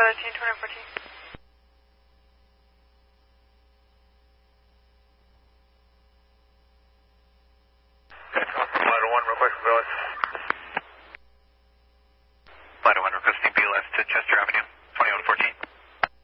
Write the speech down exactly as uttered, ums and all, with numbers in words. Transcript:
team twenty fourteen. Ladder one, request B L S. Ladder one, requesting B L S to Chester Avenue.